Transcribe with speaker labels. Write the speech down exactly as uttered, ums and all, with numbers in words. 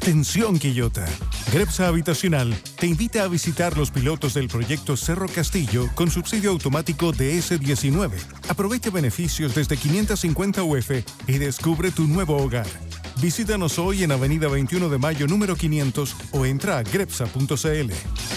Speaker 1: Atención Quillota. Grepsa Habitacional te invita a visitar los pilotos del proyecto Cerro Castillo con subsidio automático de ese diecinueve. Aprovecha beneficios desde quinientos cincuenta U F y descubre tu nuevo hogar. Visítanos hoy en Avenida veintiuno de Mayo número quinientos o entra a grepsa punto c l.